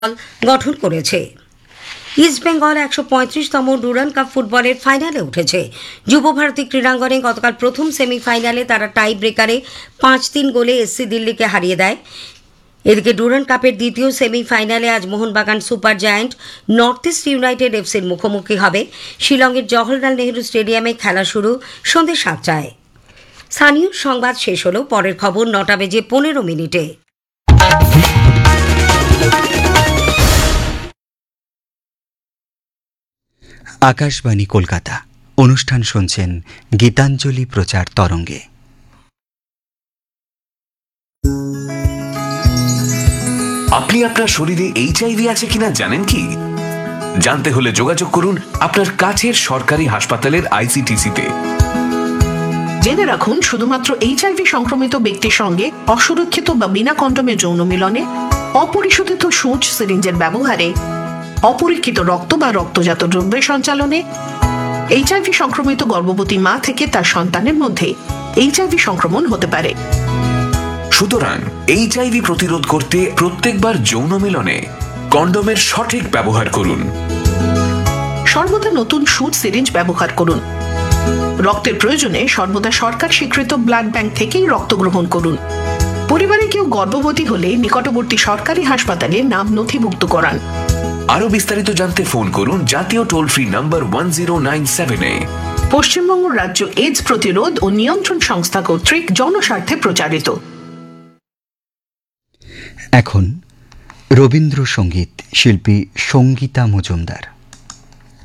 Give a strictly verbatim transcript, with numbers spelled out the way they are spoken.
গঠন করেছে। ইস্টবেঙ্গল একশো পঁয়ত্রিশতম ডুরান্ড কাপ ফুটবলের ফাইনালে উঠেছে। যুব ভারতী ক্রীড়াঙ্গনে গতকাল প্রথম সেমিফাইনালে তারা টাই ব্রেকারে পাঁচ তিন গোলে এসসি দিল্লিকে হারিয়ে দেয়। এদিকে ডুরান্ড কাপের দ্বিতীয় সেমিফাইনালে আজ Mohun Bagan super giant north east United এফসির মুখোমুখি হবে। শিলংয়ের জওহরলাল নেহরু স্টেডিয়ামে খেলা শুরু সন্ধ্যে সাতটায়। স্থানীয় সংবাদ শেষ হলো। পরের খবর নটা বেজে পনেরো মিনিটে। আকাশবাণী কলকাতা। অনুষ্ঠান শুনছেন গীতাঞ্জলি প্রচার তরঙ্গে। আপনি আপনার শরীরে এইচআইভি আছে কিনা জানেন কি? জানতে হলে যোগাযোগ করুন আপনার কাছের সরকারি হাসপাতালের আইসিটিসিতে। জেনে রাখুন, শুধুমাত্র এইচআইভি সংক্রমিত ব্যক্তির সঙ্গে অসুরক্ষিত বা বিনা কন্ডোমে যৌন মিলনে, অপরিশোধিত সূঁচ সিরিঞ্জের ব্যবহারে, অপরীক্ষিত রক্ত বা রক্তজাত দ্রব্যের সঞ্চালনে, এইচআইভি সংক্রমিত গর্ভবতী মা থেকে তার সন্তানের মধ্যে এইচআইভি সংক্রমণ হতে পারে। সুতরাং এইচআইভি প্রতিরোধ করতে প্রত্যেকবার যৌন মিলনে কন্ডোমের সঠিক ব্যবহার করুন। সর্বদা নতুন সূঁচ সিরিঞ্জ ব্যবহার করুন। রক্তের প্রয়োজনে সর্বদা সরকার স্বীকৃত ব্লাড ব্যাংক থেকেই রক্ত গ্রহণ করুন। পরিবারে কেউ গর্ভবতী হলে নিকটবর্তী সরকারি হাসপাতালে নাম নথিভুক্ত করান। আরো বিস্তারিত জানতে ফোন করুন জাতীয় toll free number one zero nine seven এ। পশ্চিমবঙ্গ রাজ্য এইডস প্রতিরোধ ও নিয়ন্ত্রণ সংস্থা কর্তৃক জনস্বার্থে প্রচারিত। এখন রবীন্দ্রসঙ্গীত শিল্পী সঙ্গীতা মজুমদার।